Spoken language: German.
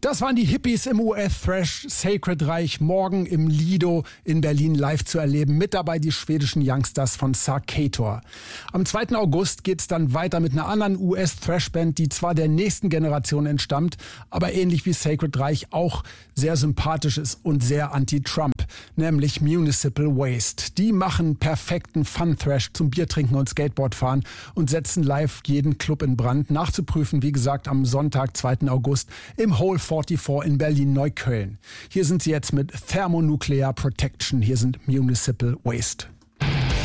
Das waren die Hippies im US-Thrash Sacred Reich, morgen im Lido in Berlin live zu erleben. Mit dabei die schwedischen Youngsters von Sarkator. Am 2. August geht's dann weiter mit einer anderen US-Thrash-Band, die zwar der nächsten Generation entstammt, aber ähnlich wie Sacred Reich auch sehr sympathisch ist und sehr anti-Trump, nämlich Municipal Waste. Die machen perfekten Fun-Thrash zum Biertrinken und Skateboardfahren und setzen live jeden Club in Brand. Nachzuprüfen, wie gesagt, am Sonntag, 2. August im Hole 44 in Berlin-Neukölln. Hier sind sie jetzt mit Thermonuclear Protection. Hier sind Municipal Waste.